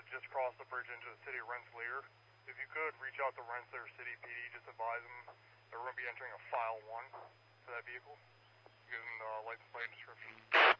just crossed the bridge into the city of Rensselaer. If you could, reach out to Rensselaer City PD, just advise them that we're going to be entering a File 1 for that vehicle. Give them the license plate description.